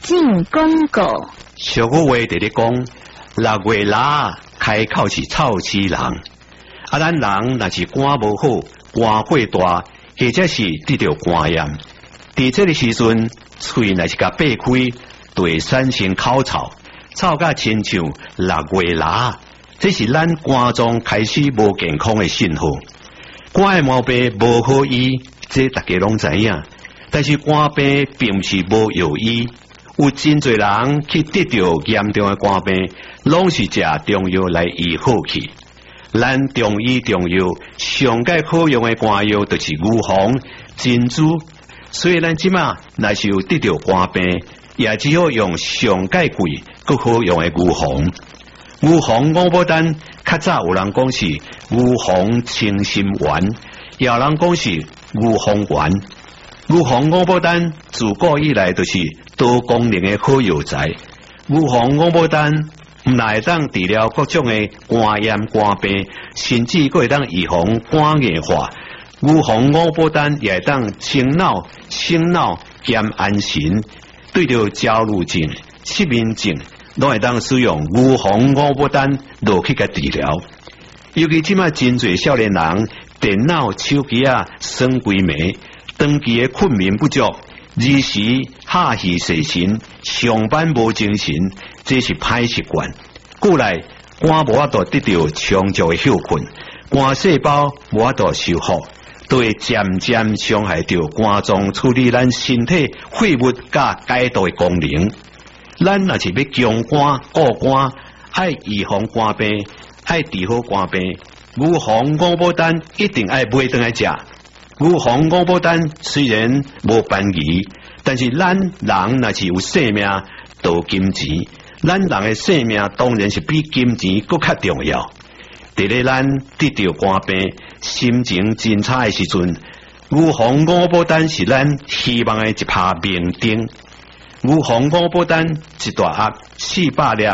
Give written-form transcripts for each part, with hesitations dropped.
进广告。 俗话伫咧讲，6月腊开口是臭死人。咱人若是肝无好，肝火大，或者是得到肝炎，伫这个时阵，喙若是甲闭开，就会产生口臭，臭甲亲像6月腊，这是咱肝脏开始无健康的信号。肝的毛病无好医，这大家拢知影。但是肝病并不是无药医，有真侪人去得到严重的肝病，拢是食中药来医好去。咱中医中药上界好用的肝药就是牛黄、珍珠，所以咱即马若是有得到肝病，也只好用上界贵、佫好用的牛黄。牛黄五宝丹，较早有人讲是牛黄清心丸，也有人讲是牛黄丸。牛黄五宝丹自古以来就是多功能的好药材。牛黄五宝丹唔但会当治疗各种的肝炎、肝病，甚至佫会当预防肝硬化。牛黄五宝丹也会当清脑、醒脑、减安神，对着焦虑症、失眠症，拢会当使用牛黄五宝丹落去甲治疗。尤其即卖真侪少年人电脑、手机啊耍规暝，长期的困眠不足，日时下戏睡神，上班无精神，这是歹习惯。过来肝无法度得到充足的休困，肝细胞无法度修复，都会渐渐伤害到肝脏处理咱身体废物甲解毒的功能。咱若是要强肝固肝，爱预防肝病，爱治好肝病，牛黄五宝丹一定爱买回来食。牛黄五宝丹虽然无便宜，但是咱人若是有性命，就有金钱。咱人的性命当然是比金钱更较重要。伫咧咱得到肝病、心情真差的时阵，牛黄五宝丹是咱希望的一拍明灯。牛黄五宝丹一大盒400粒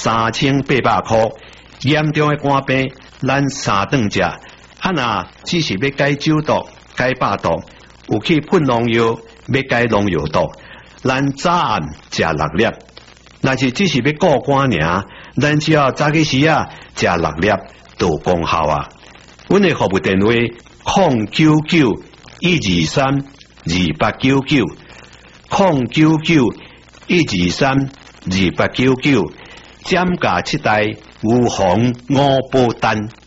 ，3800块。严重的肝病，咱3顿食。若只是要解酒毒、解百毒，有去喷农药，要解农药毒，咱早暗食6粒。若是只是要顾肝尔，咱只要早起时啊食6粒就有功效啊。阮的服务电话099-123-2899，099-123-2899，减价7代牛黄五宝丹。